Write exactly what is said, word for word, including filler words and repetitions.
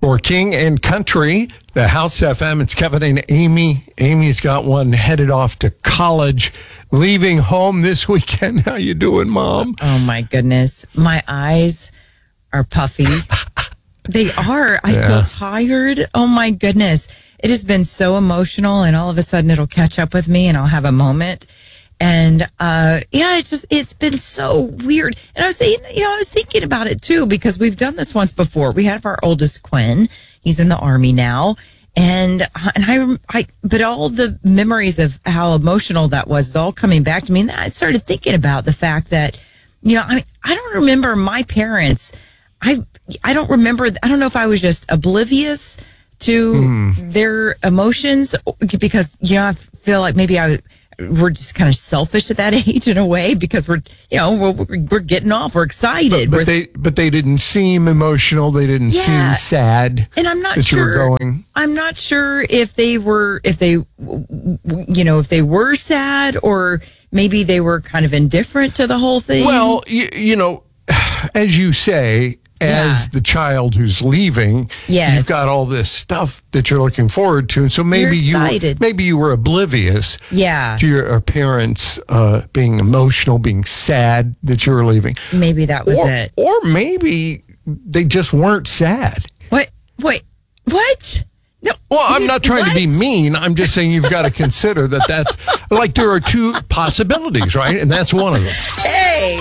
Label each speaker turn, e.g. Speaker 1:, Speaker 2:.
Speaker 1: for King and Country, the House F M. It's Kevin and Amy. Amy's got one headed off to college, leaving home this weekend. How you doing, Mom?
Speaker 2: Oh, my goodness. My eyes are puffy. They are. I
Speaker 1: Yeah.
Speaker 2: feel tired. Oh, my goodness. It has been so emotional, and all of a sudden it'll catch up with me, and I'll have a moment. And, uh, yeah, it just, it's been so weird. And I was saying, you know, I was thinking about it too, because we've done this once before. We had our oldest Quinn. He's in the Army now. And, and I, I, but all the memories of how emotional that was is all coming back to me. And then I started thinking about the fact that, you know, I, I don't remember my parents. I, I don't remember, I don't know if I was just oblivious to mm. their emotions, because, you know, I feel like maybe I we're just kind of selfish at that age in a way, because we're, you know, we're, we're getting off. We're excited.
Speaker 1: But, but
Speaker 2: we're,
Speaker 1: they, but they didn't seem emotional. They didn't
Speaker 2: yeah.
Speaker 1: seem sad.
Speaker 2: And I'm not
Speaker 1: that
Speaker 2: sure.
Speaker 1: You were going.
Speaker 2: I'm not sure if they were, if they, you know, if they were sad, or maybe they were kind of indifferent to the whole thing.
Speaker 1: Well, you, you know, as you say, as yeah. the child who's leaving,
Speaker 2: yes.
Speaker 1: you've got all this stuff that you're looking forward to. And so maybe you maybe you were oblivious
Speaker 2: yeah.
Speaker 1: to your parents uh, being emotional, being sad that you were leaving.
Speaker 2: Maybe that was
Speaker 1: or,
Speaker 2: it.
Speaker 1: Or maybe they just weren't sad.
Speaker 2: What? Wait, what? No.
Speaker 1: Well, I'm not trying
Speaker 2: what?
Speaker 1: to be mean. I'm just saying you've got to consider that that's, like, there are two possibilities, right? And that's one of them.
Speaker 2: Hey.